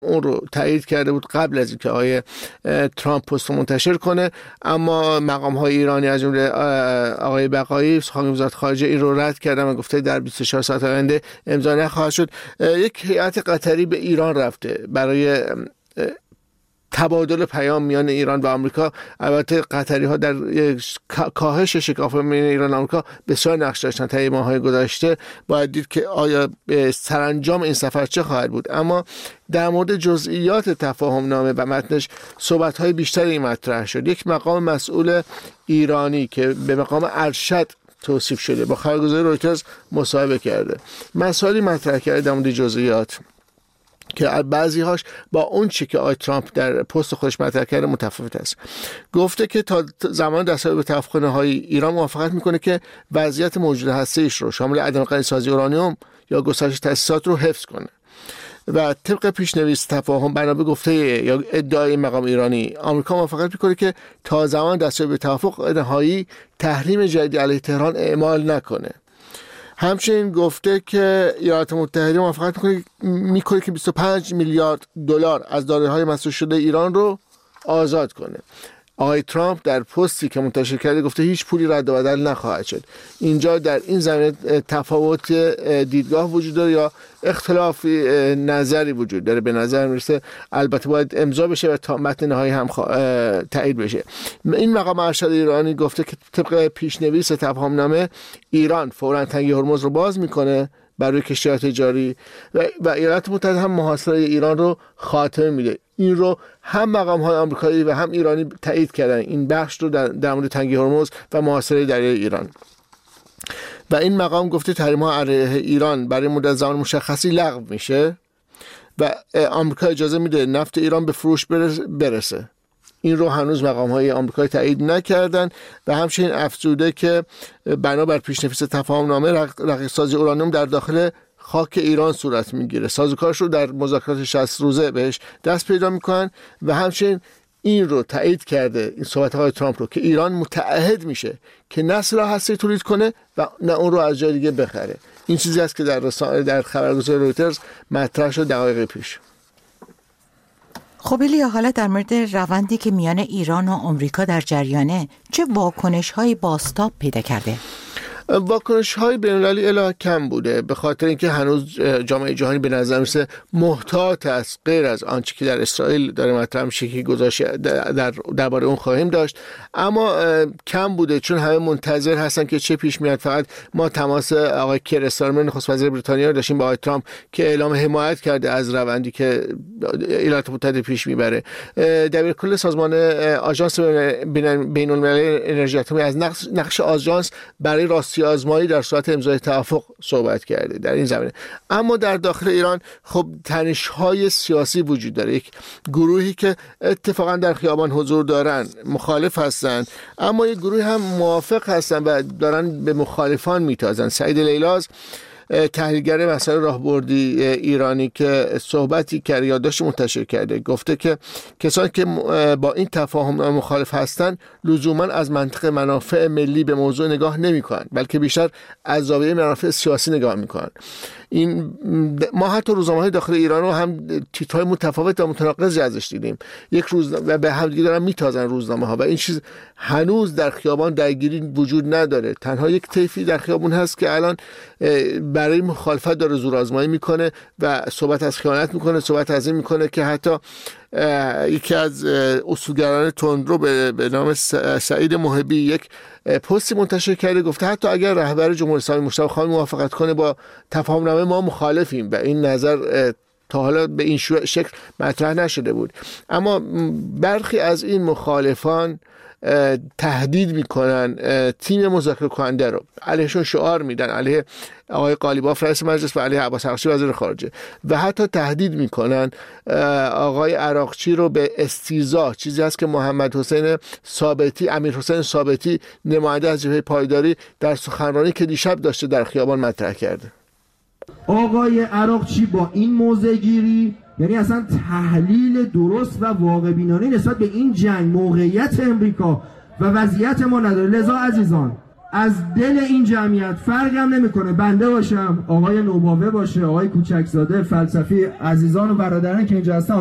اون رو تایید کرده بود قبل از اینکه آقای ترامپ پست منتشر کنه، اما مقام‌های ایرانی از جمله آقای بقایی سخنگوی وزارت خارجه این رو رد کردن و گفته در 24 ساعت آینده امضا نخواهد شد. یک هیئت قطری به ایران رفته برای تبادل پیام میان ایران و آمریکا. البته قطری ها در کاهش شکاف میان ایران و آمریکا بسیار نقش داشتن طی ماه‌های گذشته. باید دید که آیا به سرانجام این سفر چه خواهد بود. اما در مورد جزئیات تفاهم نامه و متنش صحبت های بیشتری مطرح شد. یک مقام مسئول ایرانی که به مقام ارشد توصیف شده با خبرگزاری رویترز مصاحبه کرده، مسائلی مطرح کرده در مورد جزئیات که بعضی هاش با اون چی که آقای ترامپ در پست خودش مطرح کرده متفاوت است. گفته که تا زمان دستیابی به توافق‌های ایران موافقت میکنه که وضعیت موجود هسته‌ایش رو شامل عدم غنی‌سازی اورانیوم یا گسترش تأسیسات رو حفظ کنه و طبق پیشنویس تفاهم بنا به گفته یا ادعای مقام ایرانی آمریکا موافقت میکنه که تا زمان دستیابی به توافق نهایی تحریم جدیدی علیه تهران اعمال نکنه. همچنین گفته که ایالات متحده موافقت میکنه که 25 میلیارد دلار از دارایی‌های مسدود شده ایران رو آزاد کنه. آقای ترامپ در پستی که منتشر کرده گفته هیچ پولی رد و بدل نخواهد شد. اینجا در این زمینه تفاوت دیدگاه وجود داره یا اختلاف نظری وجود داره. به نظر میرسه البته باید امضا بشه و تا متن نهایی هم تایید بشه. این مقام ارشد ایرانی گفته که طبق پیشنویس تفاهمنامه ایران فوراً تنگه هرمز رو باز میکنه برای کشتی‌های تجاری و ایالات متحده هم محاصره ایران رو خاتمه میده. این رو هم مقام‌های آمریکایی و هم ایرانی تایید کردن، این بخش رو در مورد تنگه هرمز و محاصره دریای ایران. و این مقام گفته تحریم‌ها علیه ایران برای مدت زمان مشخصی لغو میشه و آمریکا اجازه میده نفت ایران به فروش برسه. این رو هنوز مقام‌های آمریکایی تایید نکردن و همچنین افزوده که بنابر پیشنویس تفاهمنامه رقیق‌سازی اورانیوم در داخل خاک ایران صورت میگیره. سازوکارش رو در مذاکرات 60 روزه بهش دست پیدا میکنن و همچنین این رو تایید کرده، این صحبت های ترامپ رو، که ایران متعهد میشه که نه سلاح هسته‌ای تولید کنه و نه اون رو از جای دیگه بخره. این چیزی است که در خبرگزاری رویترز مطرح شد دقایق پیش. خب الیا، حالا در مورد روندی که میان ایران و آمریکا در جریانه چه واکنش‌هایی بازتاب پیدا کرده؟ واکنش‌های بین‌المللی الا کم بوده، به خاطر اینکه هنوز جامعه جهانی به نظر میرسه محتاط است. غیر از آنچه که در اسرائیل داره مطرح میشه که گذاشت درباره اون خواهیم داشت، اما کم بوده چون همه منتظر هستن که چه پیش میاد. فقط ما تماس آقای کیر استارمر نخست وزیر بریتانیا رو داشتیم با آقای ترامپ که اعلام حمایت کرده از روندی که ایالات متحده پیش میبره. دبیرکل سازمان آژانس بین‌المللی انرژی اتمی از نقش آژانس برای راستی آزمایی در صورت امضای توافق صحبت کرده در این زمینه. اما در داخل ایران خب تنش‌های سیاسی وجود داره. یک گروهی که اتفاقا در خیابان حضور دارن مخالف هستن، اما یک گروهی هم موافق هستن و دارن به مخالفان میتازن. سعید لیلاز تحلیلگر مسائل راهبردی ایرانی که صحبتی کرده، یادداشت منتشر کرده، گفته که کسانی که با این تفاهم مخالف هستند لزوما از منطق منافع ملی به موضوع نگاه نمی‌کنند، بلکه بیشتر از زاویه منافع سیاسی نگاه می‌کنند. این ما حتی روزنامه‌های داخل ایران رو هم تیترهای متفاوت و متناقضی ازش دیدیم. یک روز و به هم دیگه دارن میتازن روزنامه‌ها و این چیز هنوز در خیابان درگیری وجود نداره. تنها یک طیفی در خیابون هست که الان برای مخالفت داره زورآزمایی میکنه و صحبت از خیانت میکنه، صحبت از این میکنه که حتی یکی از اصولگران تندرو به نام سعید محبی یک پستی منتشر کرده، گفته حتی اگر رهبر جمهوری اسلامی مشتبه خان موافقت کنه با تفاهمنامه ما مخالفیم و این نظر تا حالا به این شکل مطرح نشده بود. اما برخی از این مخالفان تهدید میکنن تیم مذاکره کننده رو، علیهشون شعار میدن، علیه آقای قالیباف رئیس مجلس و علیه عباس عراقچی وزیر خارجه، و حتی تهدید میکنن آقای عراقچی رو به استیزا، چیزی هست که محمد حسین ثابتی، امیر حسین ثابتی نماینده از جبهه پایداری در سخنرانی که دیشب داشته در خیابان مطرح کرده. آقای عراقچی با این موضع گیری، یعنی اصلا تحلیل درست و واقع بینانه نسبت به این جنگ، موقعیت امریکا و وضعیت ما نداره. لذا عزیزان از دل این جمعیت فرق هم نمیکنه بنده باشم، آقای نوباوه باشه، آقای کوچکزاده، فلسفی، عزیزان و برادران که اینجا هستن.